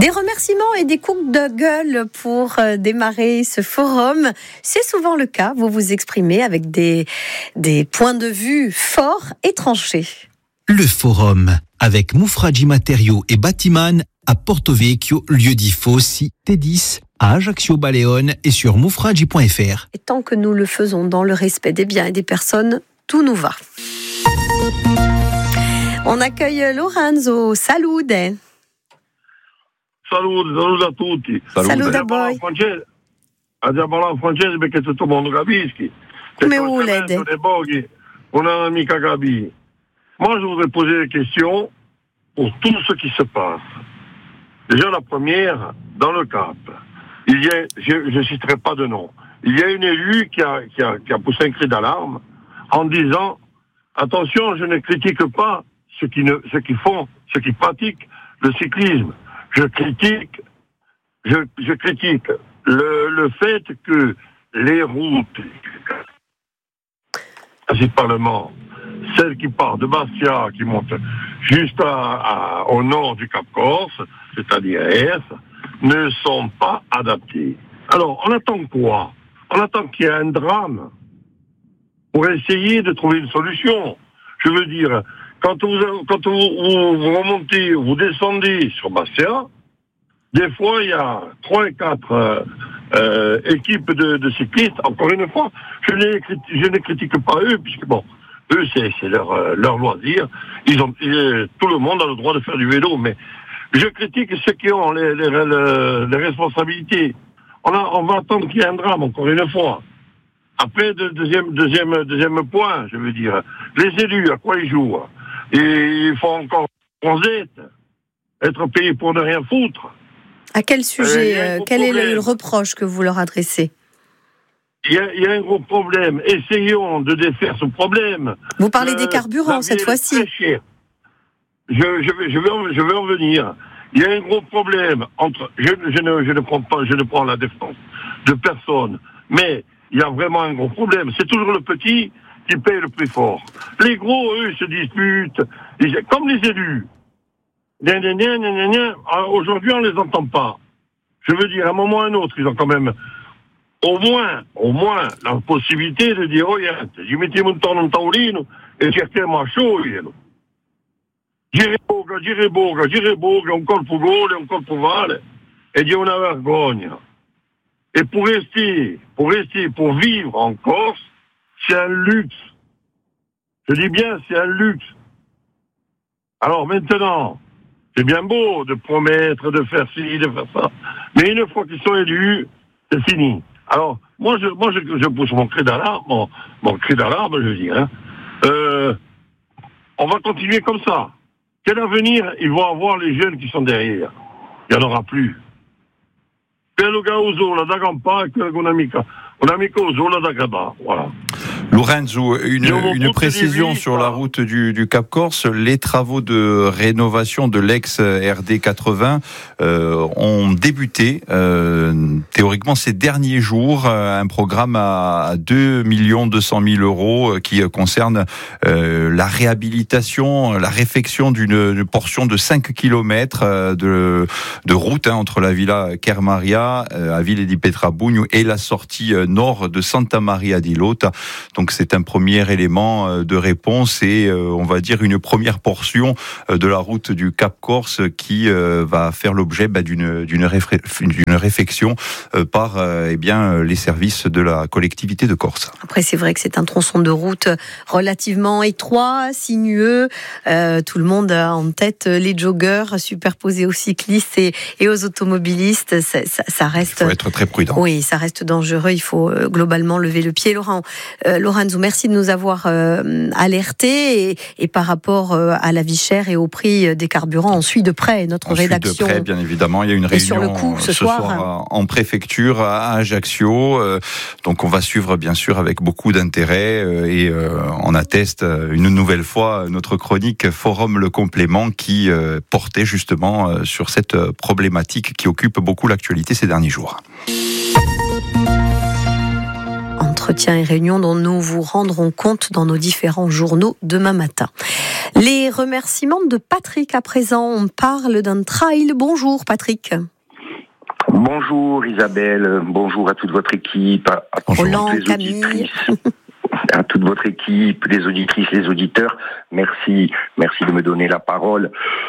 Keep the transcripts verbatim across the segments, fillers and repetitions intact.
Des remerciements et des coups de gueule pour démarrer ce forum. C'est souvent le cas, vous vous exprimez avec des, des points de vue forts et tranchés. Le forum, avec Moufradji Matériaux et Batiman à Porto Vecchio, lieu-dit Fossi, T dix, à Ajaccio Baleone et sur moufradji point f r. Et tant que nous le faisons dans le respect des biens et des personnes, tout nous va. On accueille Lorenzo, salute. Salute, salute a tutti. Salute a voi. Andiamo a parlare francese perché tutto il mondo capisce. Come volete. Les pochi, on n'a mica capito. Moi, je voudrais poser des questions pour tout ce qui se passe. Déjà, la première, dans le Cap, il y a, je ne citerai pas de nom, il y a une élue qui a, qui a, qui a poussé un cri d'alarme en disant « Attention, je ne critique pas ceux qui, ne, ceux qui font, ceux qui pratiquent le cyclisme. Je critique, je, je critique le, le fait que les routes, principalement celles qui partent de Bastia, qui montent juste à, à, au nord du Cap Corse, c'est-à-dire à Est, ne sont pas adaptées. Alors, on attend quoi? On attend qu'il y ait un drame pour essayer de trouver une solution. Je veux dire, quand vous, quand vous, vous remontez, vous descendez sur Bastia, des fois, il y a trois et quatre euh, euh, équipes de, de cyclistes. Encore une fois, je ne, je ne critique pas eux, puisque bon, eux, c'est, c'est leur, euh, leur loisir. Ils ont, ils, tout le monde a le droit de faire du vélo, mais je critique ceux qui ont les, les, les, les responsabilités. On, a, on va attendre qu'il y ait un drame, encore une fois. Après, de, deuxième, deuxième, deuxième point, je veux dire, les élus, à quoi ils jouent? Et il faut encore être payés pour ne rien foutre. À quel sujet, euh, euh, quel problème. est le, le reproche que vous leur adressez? Il y, a, il y a un gros problème. Essayons de défaire ce problème. Vous parlez euh, des carburants cette fois-ci. Très cher. Je, je, vais, je, vais en, je vais en venir. Il y a un gros problème entre. Je, je, ne, je ne prends pas, je ne prends la défense de personne, mais il y a vraiment un gros problème. C'est toujours le petit qui paye le plus fort. Les gros, eux, se disputent, ils, comme les élus. Gna, gna, gna, gna, gna. Aujourd'hui, on ne les entend pas. Je veux dire, à un moment ou à un autre, ils ont quand même au moins, au moins, la possibilité de dire, oh, ci mettiamo intorno un tavolino e cerchiamo a sciogliere. Gire boga, gire boga, gire boga, un colpo gole, un colpo vale, e di una vergogna. Et pour rester, pour rester, pour vivre en Corse, c'est un luxe. Je dis bien, c'est un luxe. Alors maintenant, c'est bien beau de promettre, de faire ci, de faire ça. Mais une fois qu'ils sont élus, c'est fini. Alors, moi, je, moi, je, je pousse mon cri d'alarme, mon, mon cri d'alarme, je veux dire. Hein. Euh, on va continuer comme ça. Quel avenir ils vont avoir les jeunes qui sont derrière? Il n'y en aura plus. Quello gauso la da campa, un amico, un amico la da gaba, voilà. Lorenzo, une, une précision sur la route du, du Cap Corse. Les travaux de rénovation de l'ex-R D quatre-vingts euh, ont débuté euh, théoriquement ces derniers jours. Un programme à deux millions deux cent mille euros qui concerne euh, la réhabilitation, la réfection d'une portion de cinq kilomètres de, de route hein, entre la Villa Kermaria euh, à Ville di Petrabugno et la sortie nord de Santa Maria di Lota. Donc c'est un premier élément de réponse et euh, on va dire une première portion de la route du Cap Corse qui euh, va faire l'objet bah, d'une, d'une, réfré- d'une réfection euh, par euh, eh bien, les services de la collectivité de Corse. Après c'est vrai que c'est un tronçon de route relativement étroit, sinueux. Euh, tout le monde a en tête les joggeurs superposés aux cyclistes et, et aux automobilistes. Ça, ça, ça reste. Il faut être très prudent. Oui, ça reste dangereux. Il faut euh, globalement lever le pied. Laurent, euh, Lorenzo, merci de nous avoir euh, alertés et, et par rapport euh, à la vie chère et au prix des carburants, on suit de près notre on rédaction. Suit de près, bien évidemment. Il y a une réunion sur le coup, ce, ce soir, soir en préfecture à Ajaccio. Euh, donc on va suivre bien sûr avec beaucoup d'intérêt euh, et euh, on atteste une nouvelle fois notre chronique Forum Le Complément qui euh, portait justement euh, sur cette problématique qui occupe beaucoup l'actualité ces derniers jours. Entretien et réunions dont nous vous rendrons compte dans nos différents journaux demain matin. Les remerciements de Patrick à présent. On parle d'un trail. Bonjour Patrick. Bonjour Isabelle, bonjour à toute votre équipe, à, à toutes Roland, les auditrices, à toute votre équipe, les auditrices, les auditeurs. Merci, merci de me donner la parole.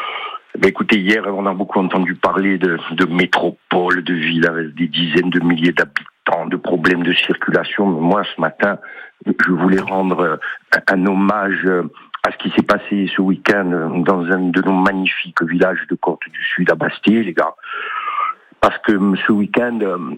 Ben écoutez, hier, on a beaucoup entendu parler de, de métropole, de villes avec des dizaines de milliers d'habitants, de problèmes de circulation. Mais moi, ce matin, je voulais rendre un, un hommage à ce qui s'est passé ce week-end dans un de nos magnifiques villages de Côte du Sud à Basté, les gars. Parce que ce week-end,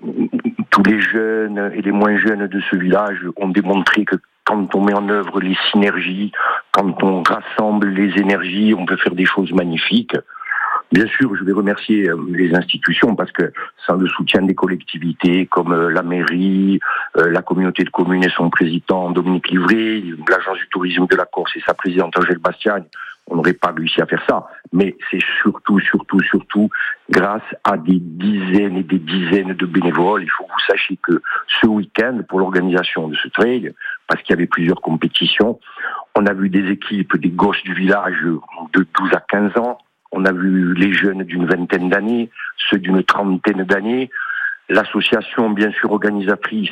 tous les jeunes et les moins jeunes de ce village ont démontré que quand on met en œuvre les synergies, quand on rassemble les énergies, on peut faire des choses magnifiques. Bien sûr, je vais remercier les institutions parce que sans le soutien des collectivités comme la mairie, la communauté de communes et son président Dominique Livray, l'agence du tourisme de la Corse et sa présidente Angèle Bastiagne, on n'aurait pas réussi à faire ça. Mais c'est surtout, surtout, surtout grâce à des dizaines et des dizaines de bénévoles. Il faut que vous sachiez que ce week-end, pour l'organisation de ce trail, parce qu'il y avait plusieurs compétitions, on a vu des équipes, des gosses du village de douze à quinze ans. On a vu les jeunes d'une vingtaine d'années, ceux d'une trentaine d'années. L'association, bien sûr, organisatrice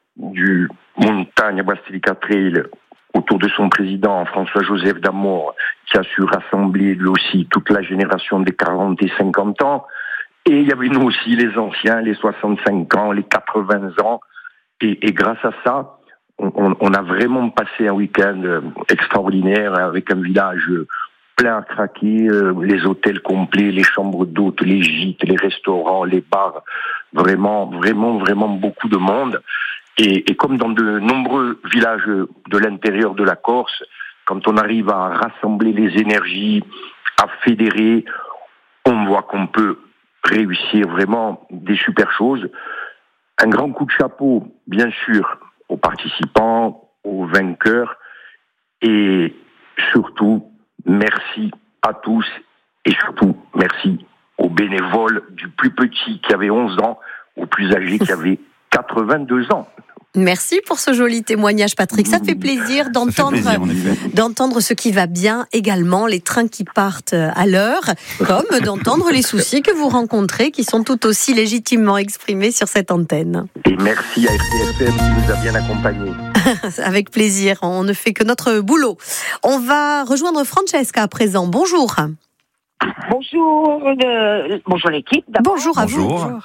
du Montagne Bastelica Trail, autour de son président, François-Joseph Damour, qui a su rassembler lui aussi toute la génération des quarante et cinquante ans. Et il y avait nous aussi, les anciens, les soixante-cinq ans, les quatre-vingts ans. Et, et grâce à ça, on, on a vraiment passé un week-end extraordinaire avec un village plein à craquer, les hôtels complets, les chambres d'hôtes, les gîtes, les restaurants, les bars. Vraiment, vraiment, vraiment beaucoup de monde. Et, et comme dans de nombreux villages de l'intérieur de la Corse, quand on arrive à rassembler les énergies, à fédérer, on voit qu'on peut réussir vraiment des super choses. Un grand coup de chapeau, bien sûr, aux participants, aux vainqueurs, et surtout, merci à tous, et surtout, merci aux bénévoles du plus petit qui avait onze ans, au plus âgé qui avait quatre-vingt-deux ans. Merci pour ce joli témoignage, Patrick. Ça fait plaisir d'entendre, fait plaisir, d'entendre ce qui va bien également, les trains qui partent à l'heure, comme d'entendre les soucis que vous rencontrez, qui sont tout aussi légitimement exprimés sur cette antenne. Et merci à R T F M qui nous a bien accompagnés. Avec plaisir, on ne fait que notre boulot. On va rejoindre Francesca à présent. Bonjour. Bonjour, euh, bonjour l'équipe. Bonjour à Bonjour. vous.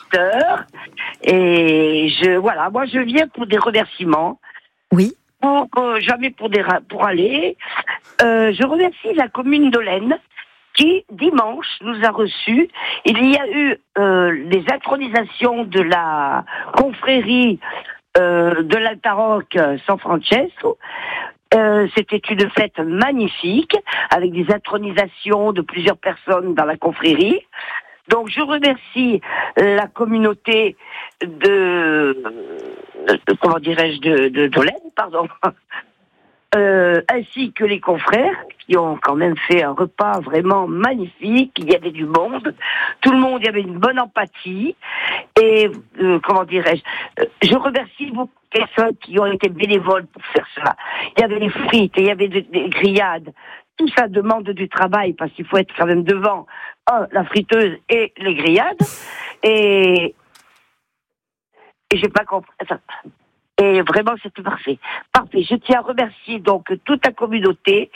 Et je, voilà, moi je viens pour des remerciements. Oui. Pour, euh, jamais pour des pour aller. Euh, je remercie la commune d'Olène qui dimanche nous a reçus. Il y a eu euh, les intronisations de la confrérie euh, de l'Altaroc San Francesco. Euh, c'était une fête magnifique avec des intronisations de plusieurs personnes dans la confrérie. Donc je remercie la communauté de, de comment dirais-je de de d'Olène, pardon, euh, ainsi que les confrères qui ont quand même fait un repas vraiment magnifique. Il y avait du monde, tout le monde, il y avait une bonne empathie et euh, comment dirais-je, je remercie beaucoup de personnes qui ont été bénévoles pour faire cela. Il y avait des frites, il y avait des, des grillades. Tout ça demande du travail parce qu'il faut être quand même devant un, la friteuse et les grillades. Et, et j'ai pas compris. Attends. Et vraiment, c'était parfait. Parfait. Je tiens à remercier donc toute la communauté.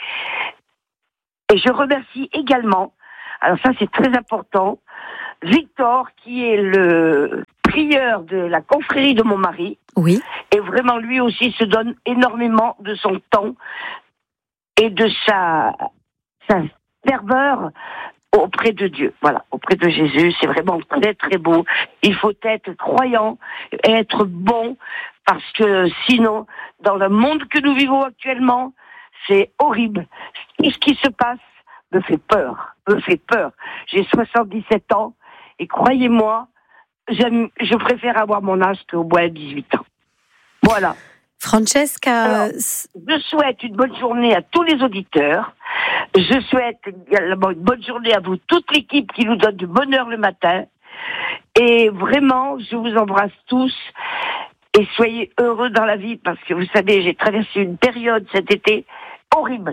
Et je remercie également, alors ça c'est très important, Victor, qui est le prieur de la confrérie de mon mari. Oui. Et vraiment, lui aussi se donne énormément de son temps et de sa, sa ferveur auprès de Dieu. Voilà, auprès de Jésus. C'est vraiment très, très beau. Il faut être croyant, être bon, parce que sinon, dans le monde que nous vivons actuellement, c'est horrible. Et ce qui se passe me fait peur, me fait peur. J'ai soixante-dix-sept ans et croyez-moi, j'aime, je préfère avoir mon âge qu'au moins dix-huit ans. Voilà. Francesca, alors, je souhaite une bonne journée à tous les auditeurs. Je souhaite également une bonne journée à vous, toute l'équipe qui nous donne du bonheur le matin. Et vraiment, je vous embrasse tous. Et soyez heureux dans la vie, parce que vous savez, j'ai traversé une période cet été horrible.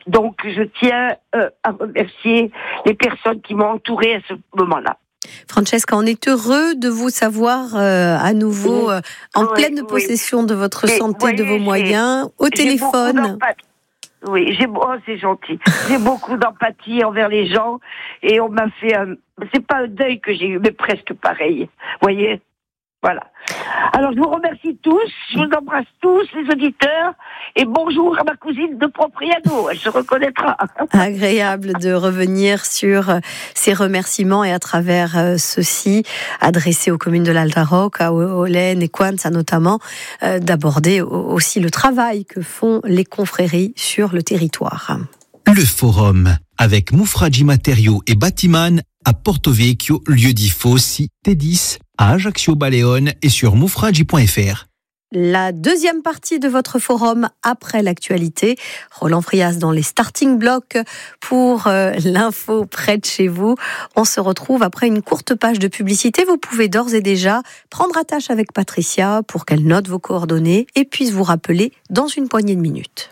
Donc, je tiens euh, à remercier les personnes qui m'ont entourée à ce moment-là. Francesca, on est heureux de vous savoir euh, à nouveau euh, en oui, pleine oui. possession de votre Mais santé, voyez, de vos moyens, au téléphone. Oui, j'ai, oh, c'est gentil. J'ai beaucoup d'empathie envers les gens et on m'a fait un, c'est pas un deuil que j'ai eu, mais presque pareil. Vous voyez? Voilà. Alors, je vous remercie tous, je vous embrasse tous, les auditeurs, et bonjour à ma cousine de Propriano, elle se reconnaîtra. Agréable de revenir sur ces remerciements et à travers euh, ceux-ci, adressés aux communes de l'Alta Rocca, à Olen et Coanza notamment, euh, d'aborder aussi le travail que font les confréries sur le territoire. Le forum, avec Mufragi Matériaux et Batiman, à Porto Vecchio, lieu-dit Fossi, T dix, à Ajaccio Baleone et sur mufragi point f r. La deuxième partie de votre forum après l'actualité. Roland Frias dans les starting blocks pour euh, l'info près de chez vous. On se retrouve après une courte page de publicité. Vous pouvez d'ores et déjà prendre attache avec Patricia pour qu'elle note vos coordonnées et puisse vous rappeler dans une poignée de minutes.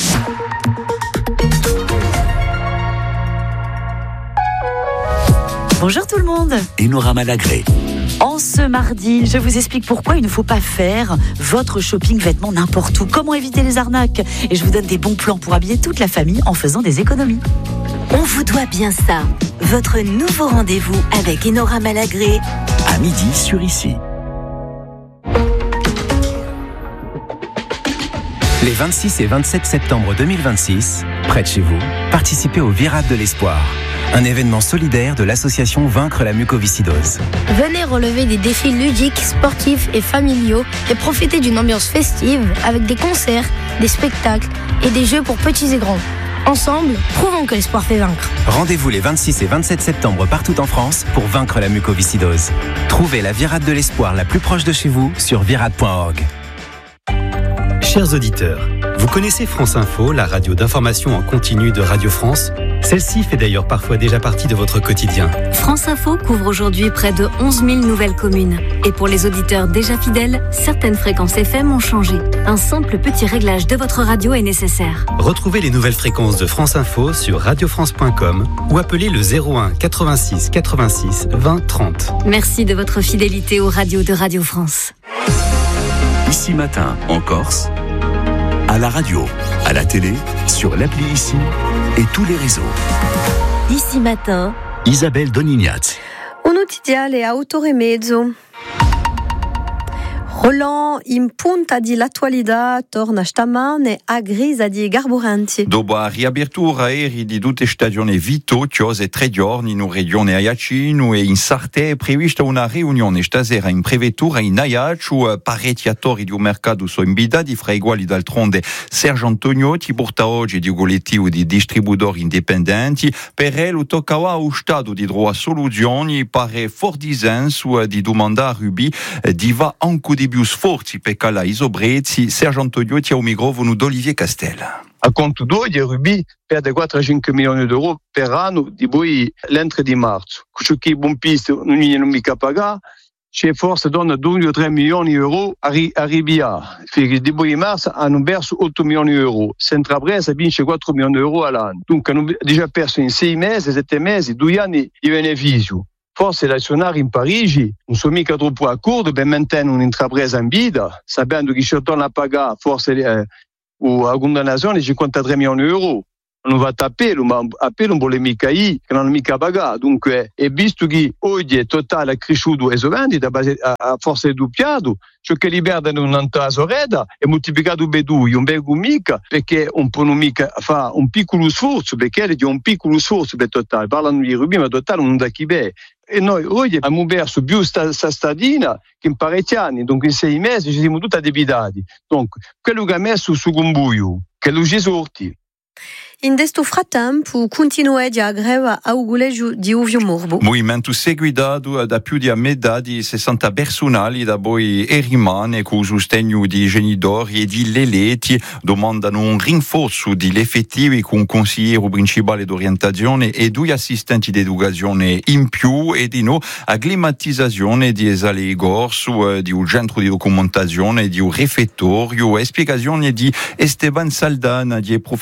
Bonjour tout le monde. Enora Malagré. En ce mardi, je vous explique pourquoi il ne faut pas faire votre shopping vêtements n'importe où. Comment éviter les arnaques. Et je vous donne des bons plans pour habiller toute la famille en faisant des économies. On vous doit bien ça. Votre nouveau rendez-vous avec Enora Malagré. À midi sur Ici. Les vingt-six et vingt-sept septembre deux mille vingt-six, près de chez vous, participez au Virade de l'Espoir, un événement solidaire de l'association Vaincre la mucoviscidose. Venez relever des défis ludiques, sportifs et familiaux et profiter d'une ambiance festive avec des concerts, des spectacles et des jeux pour petits et grands. Ensemble, prouvons que l'espoir fait vaincre. Rendez-vous les vingt-six et vingt-sept septembre partout en France pour vaincre la mucoviscidose. Trouvez la Virade de l'Espoir la plus proche de chez vous sur virade point org. Chers auditeurs, vous connaissez France Info, la radio d'information en continu de Radio France ? Celle-ci fait d'ailleurs parfois déjà partie de votre quotidien. France Info couvre aujourd'hui près de onze mille nouvelles communes. Et pour les auditeurs déjà fidèles, certaines fréquences F M ont changé. Un simple petit réglage de votre radio est nécessaire. Retrouvez les nouvelles fréquences de France Info sur radio france point com ou appelez le zéro un quatre-vingt-six quatre-vingt-six vingt trente. Merci de votre fidélité aux radios de Radio France. Ici Matin, en Corse, à la radio, à la télé, sur l'appli Ici et tous les réseaux. Ici Matin, Isabelle Donignaz. Un notiziale a autore e mezzo. Roland, in punta di l'attualità torna stamane a Grisa di Garburanti. Dopo la riapertura aerei di tutte le stagioni Vito, e tre giorni in regione Ajaccio e in Sartè è prevista una riunione stasera in prefettura in Ajaccio. Parecchiatori di un mercato sono invitati, fra i quali d'altronde Sergio Antoniotti, porta oggi di un collettivo di distributori indipendenti. Per lui toccava allo Stato di trovare soluzioni, pare fordisenso di domandare a Rubi di va anche di più sforzi per calare i sobrezzi. Sergio Antoniotti a un microfono d'Olivier Castel. A conto d'oggi Rubi perde quattro a cinque milioni di euro per anno di poi l'entrée di marzo. Ciò che i buonisti non hanno mica pagato, c'è forse donna due o tre milioni di euro a ribiare. Perché di poi in marzo hanno perso otto milioni di euro. Centrapresa vince quattro milioni di euro all'anno. Dunque hanno già perso in sei mesi, sette mesi, due anni di beneficio. Forse l'azionario in Parigi non sono mica troppo d'accordo per mantenere un'intrapresa in vita, sapendo che ci torna a pagare forse eh, la condannazione di cinquantatré milioni di euro. Non va a appello, ma appello non vuole mica io, che non hanno mica pagato. Dunque, e visto che oggi il totale è cresciuto e vendita a forse doppiato, ciò che liberta non ha soreda è moltiplicato per due, non vengo mica, perché un po' non mica fa un piccolo sforzo, perché è un piccolo sforzo per totale, parlano di Rubi, ma totale non da chi beh. E noi oggi abbiamo perso più sta, sta stadina che in parecchi anni, dunque in sei mesi ci siamo tutti addebitati. Dunque, quello che ha messo su Gombuio, che lo ci sorti. In questo frattempo continuate a greve a Uguleggio di Uvio Morbo. Movimento seguitato da più di metà di sessanta personali da poi e rimane con il sostegno di genitori e di leleti domandano un rinforzo degli effettivi con un consigliere principale d'orientazione e due assistenti d'educazione in più e di no acclimatizzazione di esale gorso di un centro di documentazione di un refettorio e spiegazione di Esteban Saldana di professore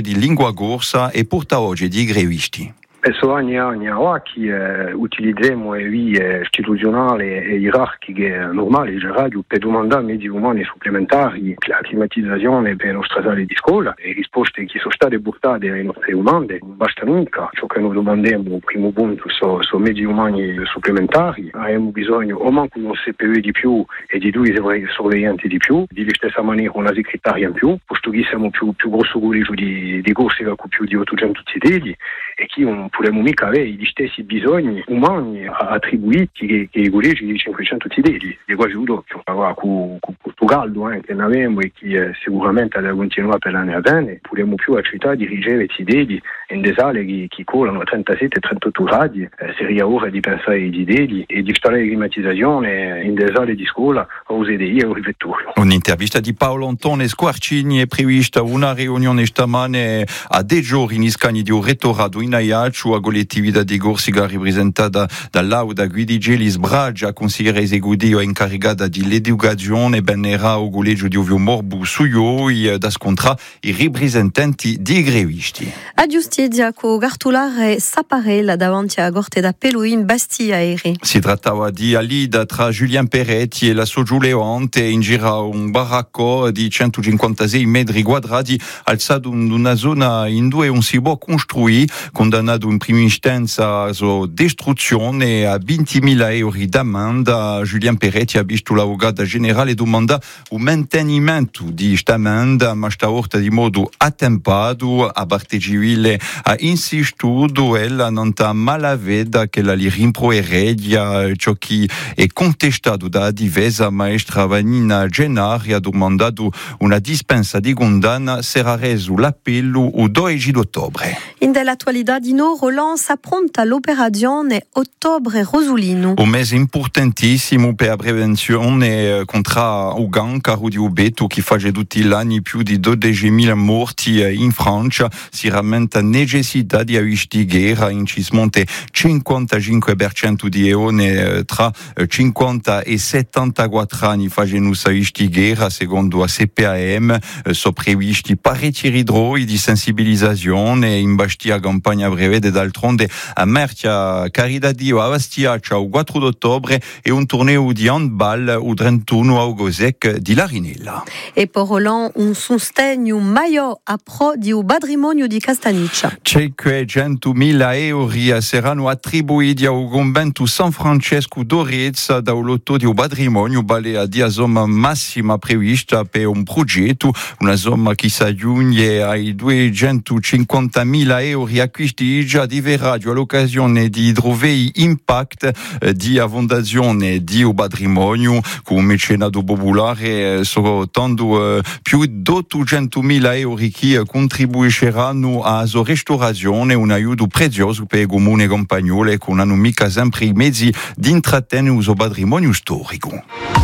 di lingua corsa e porta oggi di grevisti. Questo anno anno che eh, utilizziamo le vie istituzionali e gerarchiche normali di radio per domandare mezzi umani supplementari, la climatizzazione per le nostre sale di scuola. Le risposte che sono state portate alle nostre domande non bastano mica. Ciò che noi domandiamo, primo punto, sono so mezzi umani supplementari. Abbiamo bisogno o manco di un C P U di più e di due sorveglianti di più, di stessa maniera una segretaria in più, posto che siamo più, più grosso collegio di, di corsi con più di ottocento sedili e che non potremmo mica avere gli stessi bisogni umani attribuiti che, che i collegi di cinquecento sedili, di quasi un doppio. Allora, con il Portogallo eh, che ne abbiamo e che eh, sicuramente deve continuare per l'anno a venire, potremmo più accettare di dirigere sedili in delle sale che, che colano a trentasette trentotto gradi, eh, seria ora di pensare ai sedili e di installare la climatizzazione in delle sale di scuola a usare dei o rivettori. Un'intervista di Paolo Antone Squarcini è prevista una riunione stamane a De Giorni in Scani di un rettorato in Aiaccio a collettività di Corsica rappresentata dall'Auda Guidi Gelis Bragia, consigliere esecutivo incaricata di l'educazione, benera o collegio di Ovio Morbu Suyoi da scontra i rappresentanti di grevisti. A giustizia con Gartulare Saparella davanti a Gorte d'Appello in Bastia Eri. Si trattava di alida tra Julien Peretti e la Sogiu Leonte in gira un baracco di centocinquantasei metri quadrati alzato in una zona in due un si può costruire, condannato in prima istanza a distruzione a ventimila euro d'amenda. Julien Peretti ha visto l'avvocato generale domanda un mantenimento di questa amenda, ma stavolta di modo attempato. A parte civile ha insistito ella non ha malaveda che la li rimproverebbe ciò che è contestato da difesa. Maestra Vanina Gennari ha domandato una dispensa di condanna, sarà reso l'appello il dodici ottobre. In dell'attualità di noi, Roland s'appronta all'operazione Ottobre Rosolino. Un mese importantissimo per la prevenzione contro il cancro di ubeto che fa tutti gli anni più di dodicimila morti in Francia. Si rammenta necessità di investigare in Cismonte cinquantacinque per cento di eone tra cinquanta e settantaquattro anni facendo questa investigare, secondo la C P A M. Sono previsti parecchi ridroi di sensibilizzazione in Bastia campagna breve e d'altronde a Mercia Caridadio a Bastia il quattro ottobre e un torneo di handball il trentuno a Gosec di Larinella. E per Roland un sostegno maggiore a pro di un patrimonio di Castaniccia. cinquecentomila euro saranno attribuiti al convento San Francesco d'Orezza da un lotto di un patrimonio vale di somma massima prevista per un progetto, una somma che si aggiunge ai duecentocinquantamila euro acquisti già di veraggio all'occasione di Idrovei Impact eh, di fondazione di un patrimonio con un mecenato popolare, eh, soltanto eh, più di ottocentomila euro che contribuiranno alla sua restaurazione, un aiuto prezioso per il comune Campagnole che non hanno mica sempre i mezzi di intrattenere il suo patrimonio storico.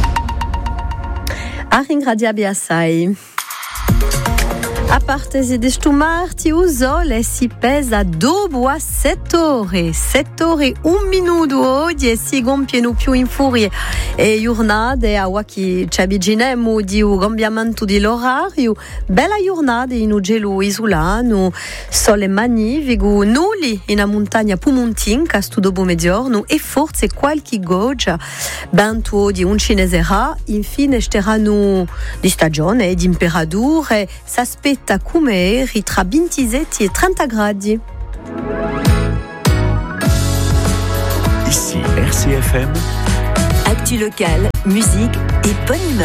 A ringraziare assai. A parte se destumar-ti o sole si pesa dopo a sette ore, sette ore, un minuto oggi e si gonfiano più in furia e giornate a che ci avviciniamo di un cambiamento dell'orario, bella giornata in un gelo isolano, sole magnifico, nulli in una montagna pumontinca sto dopo mezzogiorno e forse qualche goccia, vento di un cinesera, infine steranno di stagione e di temperature, s'aspetta come eri tra ventisette e trenta gradi. Ici R C F M. Actu locale, musique et bonne humeur.